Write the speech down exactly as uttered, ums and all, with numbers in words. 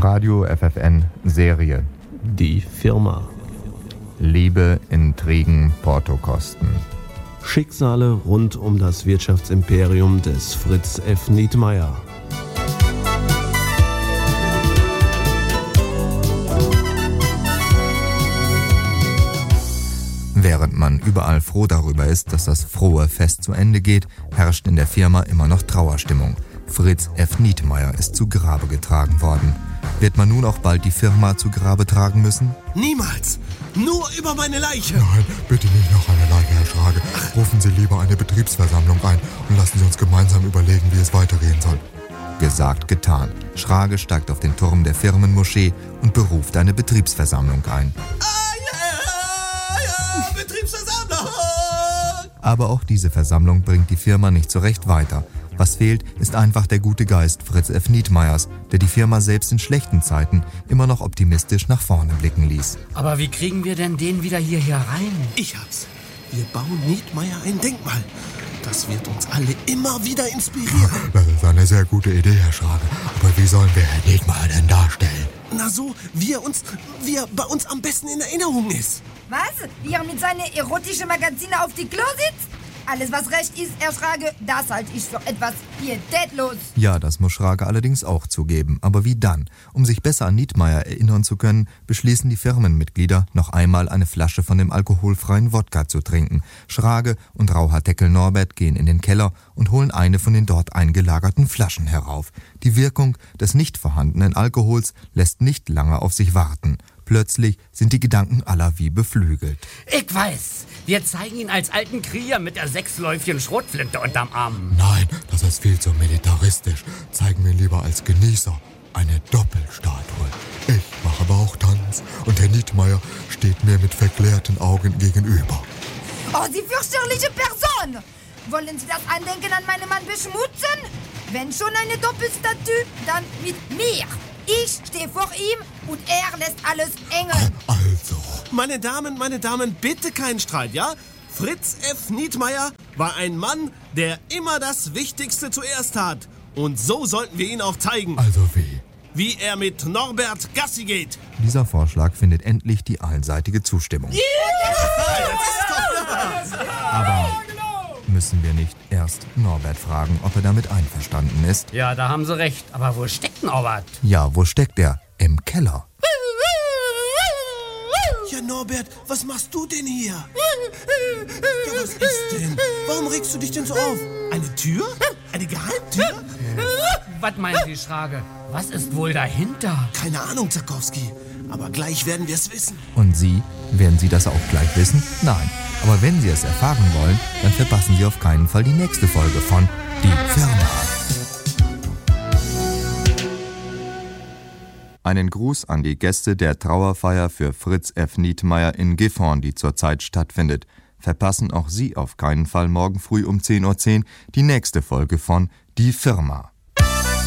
Radio F F N Serie. Die Firma. Liebe, Intrigen, Portokosten. Schicksale rund um das Wirtschaftsimperium des Fritz F. Nietmeyer. Während man überall froh darüber ist, dass das frohe Fest zu Ende geht, herrscht in der Firma immer noch Trauerstimmung. Fritz F. Nietmeyer ist zu Grabe getragen worden. Wird man nun auch bald die Firma zu Grabe tragen müssen? Niemals! Nur über meine Leiche! Nein, bitte nicht noch eine Leiche, Herr Schrage. Rufen Sie lieber eine Betriebsversammlung ein und lassen Sie uns gemeinsam überlegen, wie es weitergehen soll. Gesagt, getan. Schrage steigt auf den Turm der Firmenmoschee und beruft eine Betriebsversammlung ein. Ah, ja, ja, Betriebsversammlung! Aber auch diese Versammlung bringt die Firma nicht so recht weiter. Was fehlt, ist einfach der gute Geist Fritz F. Nietmeyers, der die Firma selbst in schlechten Zeiten immer noch optimistisch nach vorne blicken ließ. Aber wie kriegen wir denn den wieder hierher rein? Ich hab's. Wir bauen Nietmeyer ein Denkmal. Das wird uns alle immer wieder inspirieren. Das ist eine sehr gute Idee, Herr Schrage. Aber wie sollen wir Herrn Nietmeyer denn darstellen? Na so, wie er uns, wie er bei uns am besten in Erinnerung ist. Was? Wie er mit seinen erotischen Magazinen auf die Klo sitzt? Alles, was recht ist, Herr Schrage, das halte ich für etwas pietätlos. Ja, das muss Schrage allerdings auch zugeben. Aber wie dann? Um sich besser an Nietmeyer erinnern zu können, beschließen die Firmenmitglieder, noch einmal eine Flasche von dem alkoholfreien Wodka zu trinken. Schrage und Rauhaardeckel Norbert gehen in den Keller und holen eine von den dort eingelagerten Flaschen herauf. Die Wirkung des nicht vorhandenen Alkohols lässt nicht lange auf sich warten. Plötzlich sind die Gedanken aller wie beflügelt. Ich weiß, wir zeigen ihn als alten Krieger mit der sechsläufigen Schrotflinte unterm Arm. Nein, das ist viel zu militaristisch. Zeigen wir ihn lieber als Genießer. Eine Doppelstatue. Ich mache Bauchtanz und Herr Nietmeyer steht mir mit verklärten Augen gegenüber. Oh, Sie fürchterliche Person! Wollen Sie das Andenken an meinen Mann beschmutzen? Wenn schon eine Doppelstatue, dann mit mir. Ich stehe vor ihm und er lässt alles enge. Also. Meine Damen, meine Damen, bitte keinen Streit, ja? Fritz F. Nietmeyer war ein Mann, der immer das Wichtigste zuerst tat. Und so sollten wir ihn auch zeigen. Also wie? Wie er mit Norbert Gassi geht. Dieser Vorschlag findet endlich die allseitige Zustimmung. Aber müssen wir nicht erst Norbert fragen, ob er damit einverstanden ist? Ja, da haben Sie recht. Aber wo steckt Norbert? Ja, wo steckt er? Im Keller. Ja, Norbert, was machst du denn hier? Ja, was ist denn? Warum regst du dich denn so auf? Eine Tür? Eine Geheimtür? Was meinen Sie, Schrage? Was ist wohl dahinter? Keine Ahnung, Zakowski. Aber gleich werden wir es wissen. Und Sie? Werden Sie das auch gleich wissen? Nein. Aber wenn Sie es erfahren wollen, dann verpassen Sie auf keinen Fall die nächste Folge von Die Firma. Einen Gruß an die Gäste der Trauerfeier für Fritz F. Nietmeyer in Gifhorn, die zurzeit stattfindet. Verpassen auch Sie auf keinen Fall morgen früh um zehn Uhr zehn die nächste Folge von Die Firma.